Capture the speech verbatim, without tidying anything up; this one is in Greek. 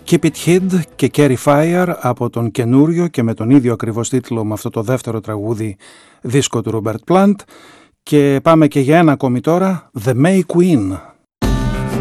Keep It Hid και Carry Fire από τον καινούριο και με τον ίδιο ακριβώς τίτλο με αυτό το δεύτερο τραγούδι δίσκο του Robert Plant. Και πάμε και για ένα ακόμη τώρα, The May Queen.